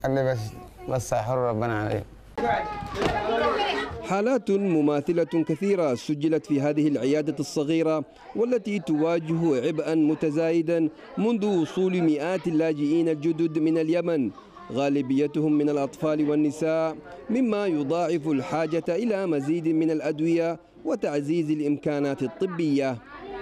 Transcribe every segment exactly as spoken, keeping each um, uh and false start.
قال لي بس بس هيحر ربنا عليه. حالات مماثلة كثيرة سجلت في هذه العيادة الصغيرة والتي تواجه عبئا متزايدا منذ وصول مئات اللاجئين الجدد من اليمن، غالبيتهم من الأطفال والنساء، مما يضاعف الحاجة إلى مزيد من الأدوية وتعزيز الإمكانات الطبية.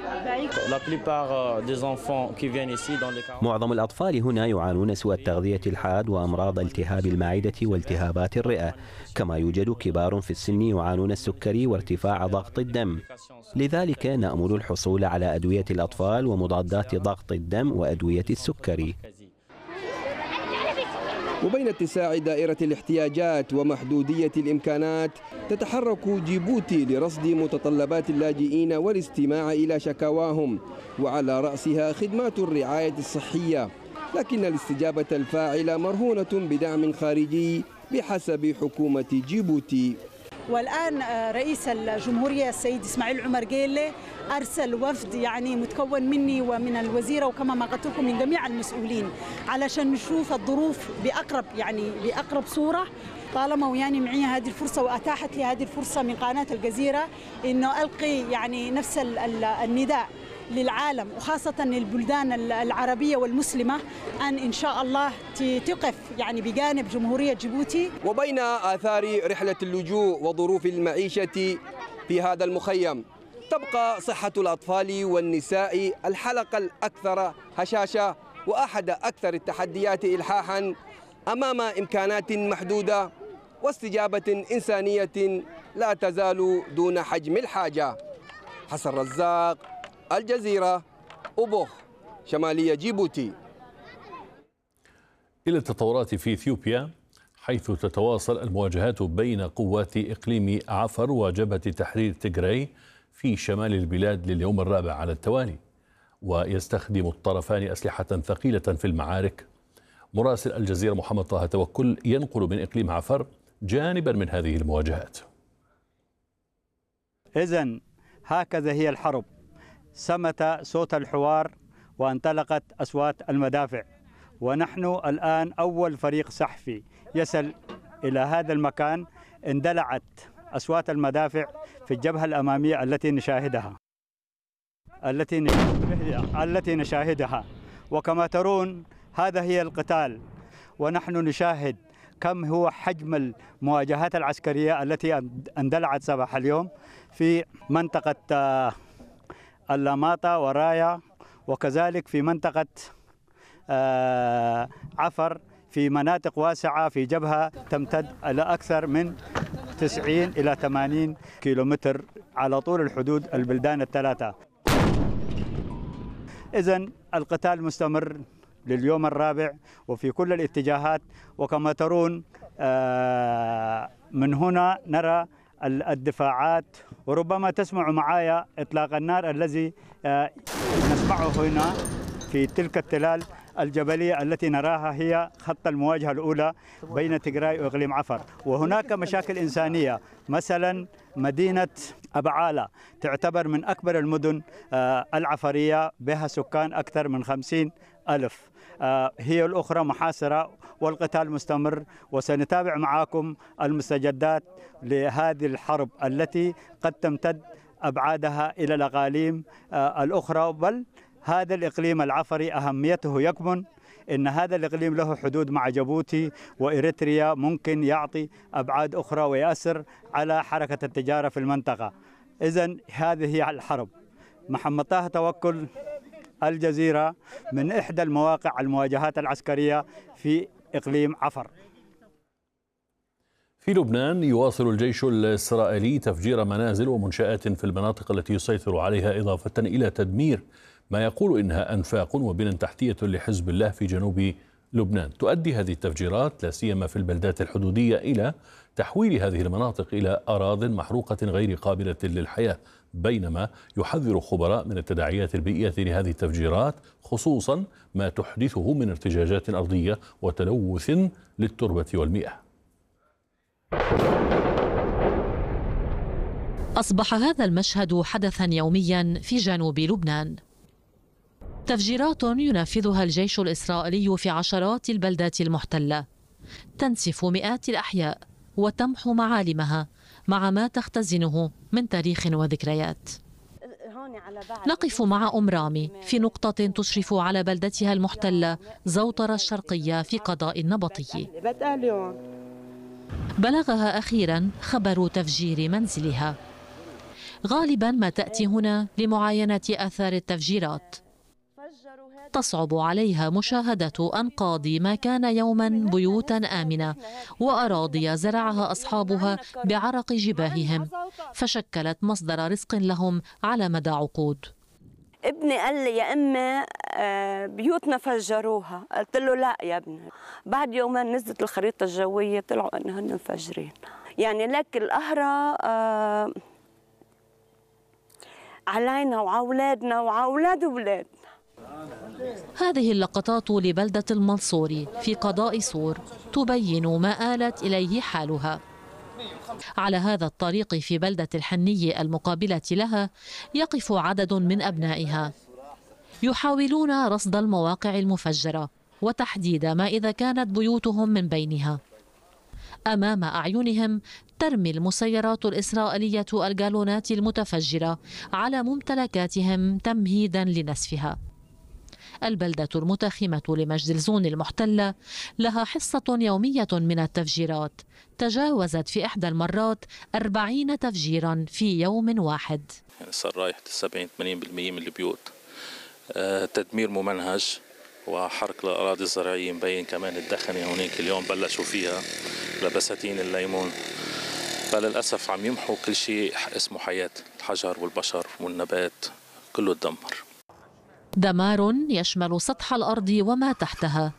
معظم الأطفال هنا يعانون سوء التغذية الحاد وأمراض التهاب المعدة والتهابات الرئة، كما يوجد كبار في السن يعانون السكري وارتفاع ضغط الدم. لذلك نأمل الحصول على أدوية الأطفال ومضادات ضغط الدم وأدوية السكري. وبين اتساع دائرة الاحتياجات ومحدودية الإمكانات، تتحرك جيبوتي لرصد متطلبات اللاجئين والاستماع إلى شكاواهم، وعلى رأسها خدمات الرعاية الصحية، لكن الاستجابة الفاعلة مرهونة بدعم خارجي بحسب حكومة جيبوتي. والآن رئيس الجمهورية السيد إسماعيل عمر جيلة أرسل وفد يعني متكون مني ومن الوزيرة وكما ما قلت لكم من جميع المسؤولين علشان نشوف الظروف بأقرب يعني بأقرب صورة. طالما وياني معي هذه الفرصة وأتاحت لي هذه الفرصة من قناة الجزيرة إنه ألقي يعني نفس النداء للعالم وخاصة البلدان العربية والمسلمة أن إن شاء الله تقف يعني بجانب جمهورية جيبوتي. وبين آثار رحلة اللجوء وظروف المعيشة في هذا المخيم، تبقى صحة الأطفال والنساء الحلقة الأكثر هشاشة وأحد أكثر التحديات إلحاحا أمام إمكانات محدودة واستجابة إنسانية لا تزال دون حجم الحاجة. حسن رزاق، الجزيرة، أوبوخ، شمالية جيبوتي. إلى التطورات في إثيوبيا، حيث تتواصل المواجهات بين قوات إقليم عفر وجبهة تحرير تيغراي في شمال البلاد لليوم الرابع على التوالي، ويستخدم الطرفان أسلحة ثقيلة في المعارك. مراسل الجزيرة محمد طه توكل ينقل من إقليم عفر جانبا من هذه المواجهات. إذن هكذا هي الحرب، صمت صوت الحوار وانطلقت أصوات المدافع، ونحن الآن أول فريق صحفي يصل إلى هذا المكان. اندلعت أصوات المدافع في الجبهة الأمامية التي نشاهدها التي نشاهدها التي نشاهدها وكما ترون هذا هي القتال، ونحن نشاهد كم هو حجم المواجهات العسكرية التي اندلعت صباح اليوم في منطقة اللاماطة ورايا، وكذلك في منطقة عفر، في مناطق واسعة في جبهة تمتد إلى أكثر من تسعين إلى ثمانين كيلومتر على طول الحدود البلدان الثلاثة. إذن القتال مستمر لليوم الرابع وفي كل الاتجاهات، وكما ترون من هنا نرى الدفاعات، وربما تسمع معايا إطلاق النار الذي نسمعه هنا في تلك التلال الجبلية التي نراها هي خط المواجهة الأولى بين تيغراي وإقليم عفر. وهناك مشاكل إنسانية، مثلا مدينة أبعالة تعتبر من أكبر المدن العفرية، بها سكان أكثر من خمسين ألف، هي الأخرى محاصرة والقتال مستمر. وسنتابع معكم المستجدات لهذه الحرب التي قد تمتد أبعادها إلى الأقاليم الأخرى، بل هذا الإقليم العفري أهميته يكمن إن هذا الإقليم له حدود مع جيبوتي وإريتريا، ممكن يعطي أبعاد أخرى ويأثر على حركة التجارة في المنطقة. إذن هذه هي الحرب. محمد طه توكل، الجزيرة، من إحدى المواقع المواجهات العسكرية في إقليم عفر. في لبنان يواصل الجيش الإسرائيلي تفجير منازل ومنشآت في المناطق التي يسيطر عليها، إضافة إلى تدمير ما يقول إنها أنفاق وبنى تحتية لحزب الله في جنوب لبنان. تؤدي هذه التفجيرات لا سيما في البلدات الحدودية إلى تحويل هذه المناطق إلى أراضٍ محروقة غير قابلة للحياة، بينما يحذر خبراء من التداعيات البيئية لهذه التفجيرات، خصوصا ما تحدثه من ارتجاجات أرضية وتلوث للتربة والمياه. أصبح هذا المشهد حدثا يوميا في جنوب لبنان. تفجيرات ينفذها الجيش الإسرائيلي في عشرات البلدات المحتلة، تنسف مئات الأحياء وتمحو معالمها مع ما تختزنه من تاريخ وذكريات. نقف مع أم رامي في نقطة تشرف على بلدتها المحتلة زوطرة الشرقية في قضاء النبطي. بلغها أخيرا خبر تفجير منزلها. غالبا ما تأتي هنا لمعاينة آثار التفجيرات. تصعب عليها مشاهدة أنقاض ما كان يوما بيوتا آمنة وأراضي زرعها أصحابها بعرق جباههم، فشكلت مصدر رزق لهم على مدى عقود. ابني قال لي يا أمي بيوتنا فجروها، قلت له لا يا ابني. بعد يومين نزلت الخريطة الجوية طلعوا أنهن مفجرين. يعني لك القهرة علينا وعلى أولادنا وعلى أولاد أولادنا. هذه اللقطات لبلدة المنصوري في قضاء صور تبين ما آلت إليه حالها. على هذا الطريق في بلدة الحنية المقابلة لها يقف عدد من أبنائها يحاولون رصد المواقع المفجرة وتحديد ما إذا كانت بيوتهم من بينها. أمام أعينهم ترمي المسيرات الإسرائيلية الجالونات المتفجرة على ممتلكاتهم تمهيدا لنسفها. البلدة المتخمة لمجدلزون المحتلة لها حصة يومية من التفجيرات، تجاوزت في إحدى المرات أربعين تفجيرا في يوم واحد. يعني صار رايح سبعين ثمانين بالمئة من البيوت. آه تدمير ممنهج وحرق الأراضي الزراعية، مبين كمان الدخنة هونيك اليوم بلشوا فيها لبساتين الليمون، فللأسف عم يمحوا كل شيء اسمه حياة، الحجر والبشر والنبات كله تدمر. دمار يشمل سطح الأرض وما تحتها.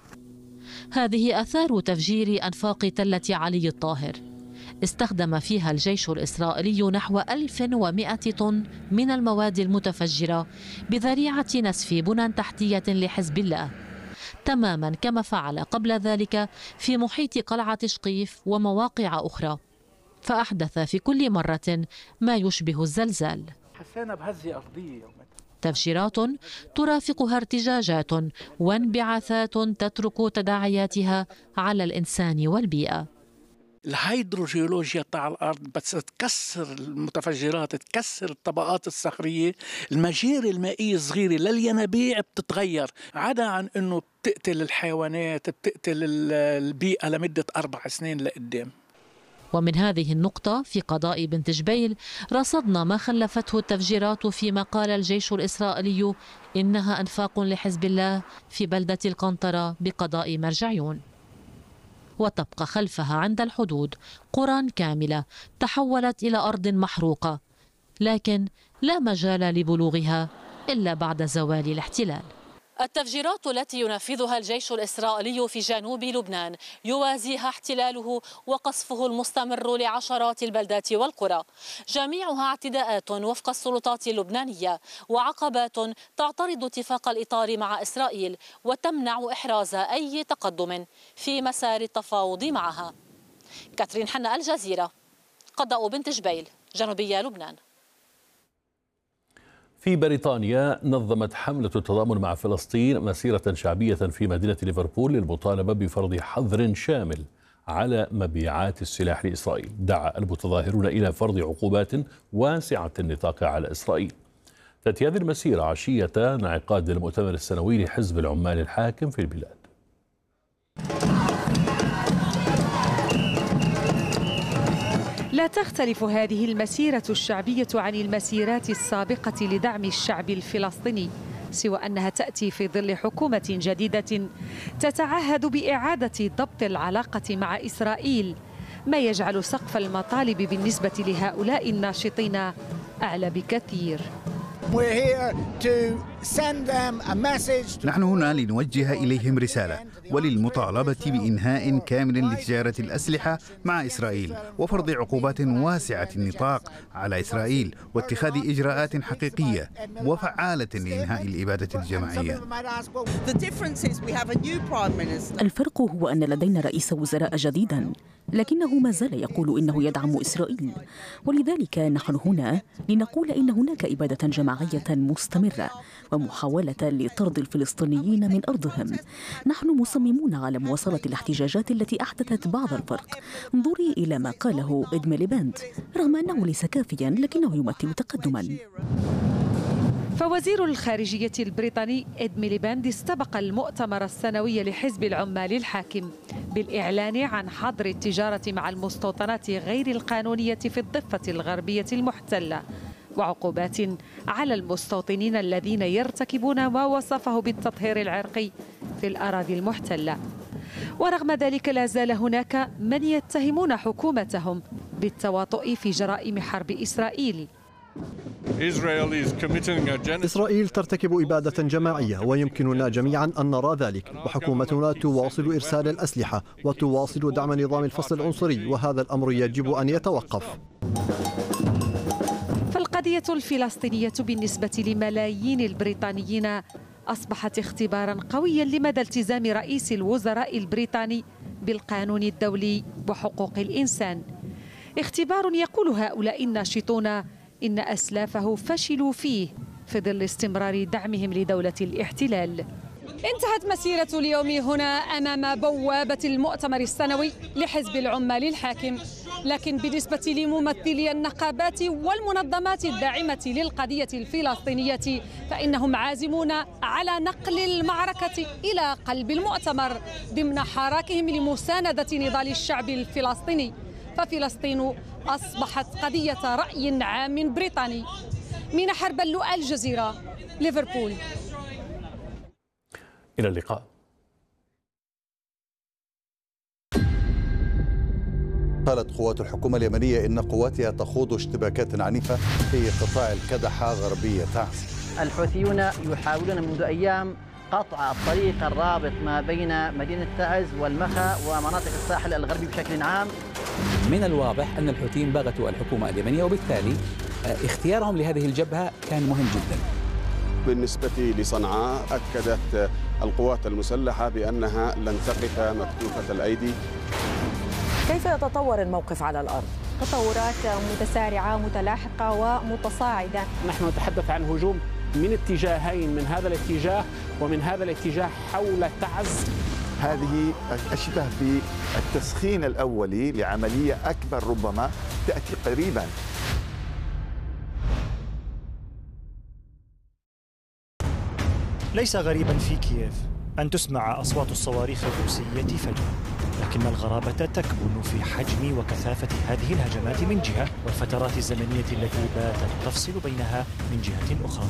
هذه آثار تفجير أنفاق تلة علي الطاهر. استخدم فيها الجيش الإسرائيلي نحو ألف ومئة طن من المواد المتفجرة بذريعة نسف بنى تحتية لحزب الله، تماما كما فعل قبل ذلك في محيط قلعة شقيف ومواقع أخرى، فأحدث في كل مرة ما يشبه الزلزال. حسينا بهزة أرضية. تفجيرات ترافقها ارتجاجات وانبعاثات تترك تداعياتها على الإنسان والبيئة. الهيدروجيولوجيا تاع الأرض بس تكسر المتفجرات، تكسر الطبقات الصخرية، المجاري المائية الصغيرة للينابيع بتتغير، عدا عن أنه بتقتل الحيوانات، بتقتل البيئة لمدة أربع سنين لقدام. ومن هذه النقطة في قضاء بنت جبيل رصدنا ما خلفته التفجيرات فيما قال الجيش الإسرائيلي إنها أنفاق لحزب الله في بلدة القنطرة بقضاء مرجعيون. وتبقى خلفها عند الحدود قرى كاملة تحولت إلى أرض محروقة، لكن لا مجال لبلوغها إلا بعد زوال الاحتلال. التفجيرات التي ينفذها الجيش الإسرائيلي في جنوب لبنان يوازيها احتلاله وقصفه المستمر لعشرات البلدات والقرى، جميعها اعتداءات وفق السلطات اللبنانية وعقبات تعترض اتفاق الإطار مع إسرائيل وتمنع إحراز أي تقدم في مسار التفاوض معها. كاترين حنا، الجزيرة، قضاء بنت جبيل، جنوبية لبنان. في بريطانيا نظمت حملة التضامن مع فلسطين مسيرة شعبية في مدينة ليفربول للمطالبة بفرض حظر شامل على مبيعات السلاح لإسرائيل. دعا المتظاهرون إلى فرض عقوبات واسعة النطاق على إسرائيل. تأتي هذه المسيرة عشية انعقاد المؤتمر السنوي لحزب العمال الحاكم في البلاد. لا تختلف هذه المسيرة الشعبية عن المسيرات السابقة لدعم الشعب الفلسطيني، سوى أنها تأتي في ظل حكومة جديدة تتعهد بإعادة ضبط العلاقة مع إسرائيل، ما يجعل سقف المطالب بالنسبة لهؤلاء الناشطين أعلى بكثير. نحن هنا لنوجه إليهم رسالة وللمطالبة بإنهاء كامل لتجارة الأسلحة مع إسرائيل وفرض عقوبات واسعة النطاق على إسرائيل واتخاذ إجراءات حقيقية وفعالة لإنهاء الإبادة الجماعية. الفرق هو أن لدينا رئيس وزراء جديدا لكنه ما زال يقول إنه يدعم إسرائيل، ولذلك نحن هنا لنقول إن هناك إبادة جماعية مستمرة ومحاولة لطرد الفلسطينيين من أرضهم. نحن مصممون على مواصلة الاحتجاجات التي أحدثت بعض الفرق. انظري إلى ما قاله إد ميليباند، رغم أنه ليس كافيا لكنه يمثل تقدما. فوزير الخارجية البريطاني إد ميليباند استبق المؤتمر السنوي لحزب العمال الحاكم بالإعلان عن حظر التجارة مع المستوطنات غير القانونية في الضفة الغربية المحتلة، وعقوبات على المستوطنين الذين يرتكبون ما وصفه بالتطهير العرقي في الأراضي المحتلة. ورغم ذلك لا زال هناك من يتهمون حكومتهم بالتواطؤ في جرائم حرب إسرائيل. إسرائيل ترتكب إبادة جماعية ويمكننا جميعا أن نرى ذلك، وحكومتنا تواصل إرسال الأسلحة وتواصل دعم نظام الفصل العنصري، وهذا الأمر يجب أن يتوقف. فالقضية الفلسطينية بالنسبة لملايين البريطانيين أصبحت اختبارا قويا لمدى التزام رئيس الوزراء البريطاني بالقانون الدولي وحقوق الإنسان. اختبار يقول هؤلاء الناشطون إن أسلافه فشلوا فيه في ظل استمرار دعمهم لدولة الاحتلال. انتهت مسيرة اليوم هنا أمام بوابة المؤتمر السنوي لحزب العمال الحاكم، لكن بالنسبة لممثلي النقابات والمنظمات الداعمة للقضية الفلسطينية فإنهم عازمون على نقل المعركة إلى قلب المؤتمر ضمن حراكهم لمساندة نضال الشعب الفلسطيني. ففلسطين أصبحت قضية رأي عام بريطاني. من حربلو، الجزيرة، ليفربول. إلى اللقاء. قالت قوات الحكومة اليمنية إن قواتها تخوض اشتباكات عنيفة في قطاع الكدحة غربية تعز. الحوثيون يحاولون منذ أيام قطع الطريق الرابط ما بين مدينة تعز والمخا ومناطق الساحل الغربي بشكل عام. من الواضح أن الحوثيين بغتوا الحكومة اليمنية، وبالتالي اختيارهم لهذه الجبهة كان مهم جدا. بالنسبة لصنعاء أكدت القوات المسلحة بأنها لن تقف مكتوفة الأيدي. كيف يتطور الموقف على الأرض؟ تطورات متسارعة متلاحقة ومتصاعدة. نحن نتحدث عن هجوم من اتجاهين، من هذا الاتجاه ومن هذا الاتجاه حول تعز. هذه أشبه بالتسخين الأولي لعملية أكبر ربما تأتي قريبا. ليس غريبا في كييف أن تسمع أصوات الصواريخ الروسية فجأة، لكن الغرابة تكمن في حجم وكثافة هذه الهجمات من جهة، والفترات الزمنية التي باتت تفصل بينها من جهة أخرى.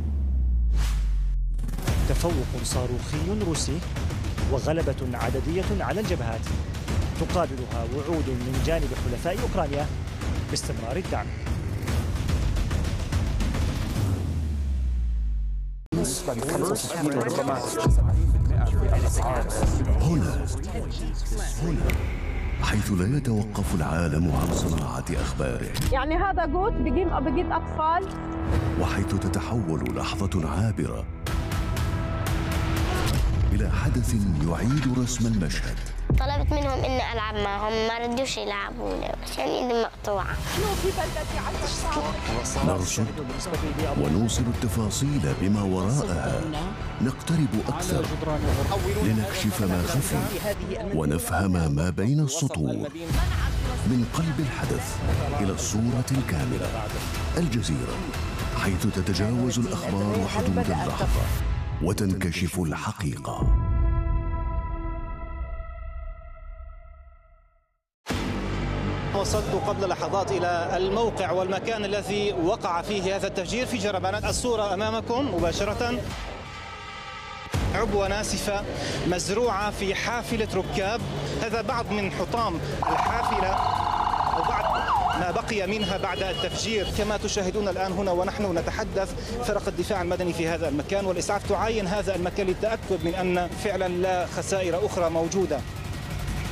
تفوق صاروخي روسي وغلبة عددية على الجبهات تقابلها وعود من جانب حلفاء أوكرانيا باستمرار الدعم. هنا هنا حيث لا يتوقف العالم عن صناعة أخباره، يعني هذا جوت بجيب بجيب أطفال، وحيث تتحول لحظة عابرة إلى حدث يعيد رسم المشهد. طلبت منهم إني ألعب معهم، ما ردوش يلعبوني عشان إيدي مقطوعة. نرصد ونوصل التفاصيل بما وراءها، نقترب أكثر لنكشف ما خفي ونفهم ما بين السطور. من قلب الحدث إلى الصورة الكاملة، الجزيرة، حيث تتجاوز الأخبار حدود اللحظة وتنكشف الحقيقة. وصلت قبل لحظات إلى الموقع والمكان الذي وقع فيه هذا التفجير في جربانات. الصورة أمامكم مباشرة، عبوة ناسفة مزروعة في حافلة ركاب. هذا بعض من حطام الحافلة وبعض ما بقي منها بعد التفجير. كما تشاهدون الآن هنا ونحن نتحدث، فرق الدفاع المدني في هذا المكان والإسعاف تعاين هذا المكان للتأكد من أن فعلا لا خسائر أخرى موجودة.